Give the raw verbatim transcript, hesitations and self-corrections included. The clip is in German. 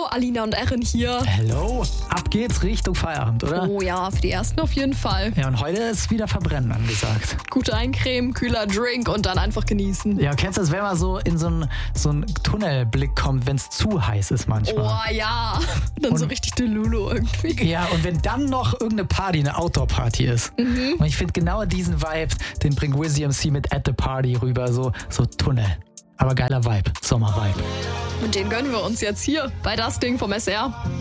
Alina und Erin hier. Hello, ab geht's Richtung Feierabend, oder? Oh ja, für die ersten auf jeden Fall. Ja, und heute ist wieder Verbrennen angesagt. Gute Eincremen, kühler Drink und dann einfach genießen. Ja, kennst du das, wenn man so in so einen so einen Tunnelblick kommt, wenn es zu heiß ist manchmal? Oh ja, dann und, so richtig Delulu irgendwie. Ja, und wenn dann noch irgendeine Party, eine Outdoor-Party ist. Mhm. Und ich finde genau diesen Vibe, den bringt Wiz M C mit At the Party rüber, so, so Tunnel. Aber geiler Vibe, Sommer-Vibe. Und den gönnen wir uns jetzt hier bei Das Ding vom S R.